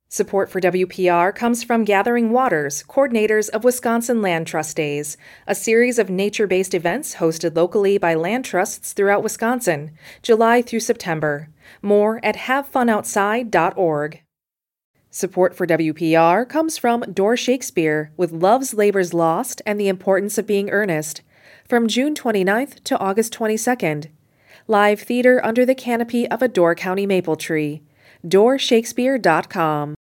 Support for WPR comes from Gathering Waters, coordinators of Wisconsin Land Trust Days, a series of nature-based events hosted locally by land trusts throughout Wisconsin, July through September. More at havefunoutside.org. Support for WPR comes from Door Shakespeare with Love's Labor's Lost and the Importance of Being Earnest, from June 29th to August 22nd. Live theater under the canopy of a Door County maple tree. DoorShakespeare.com.